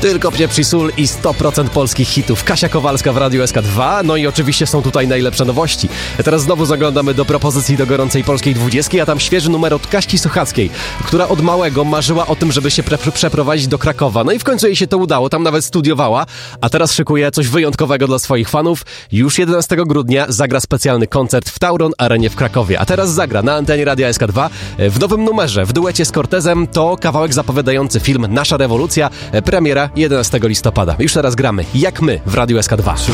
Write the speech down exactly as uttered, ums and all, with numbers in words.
Tylko pieprz i sól i sto procent polskich hitów. Kasia Kowalska w Radiu S K dwa. No i oczywiście są tutaj najlepsze nowości. Teraz znowu zaglądamy do propozycji do gorącej polskiej dwudziestki, a tam świeży numer od Kaści Suchackiej, która od małego marzyła o tym, żeby się pre- przeprowadzić do Krakowa. No i w końcu jej się to udało, tam nawet studiowała, a teraz szykuje coś wyjątkowego dla swoich fanów. Już jedenastego grudnia zagra specjalny koncert w Tauron Arenie w Krakowie. A teraz zagra na antenie Radia S K dwa w nowym numerze, w duecie z Cortezem. To kawałek zapowiadający film Nasza rewolucja, premiera jedenastego listopada. Już teraz gramy Jak my w Radiu S K dwa.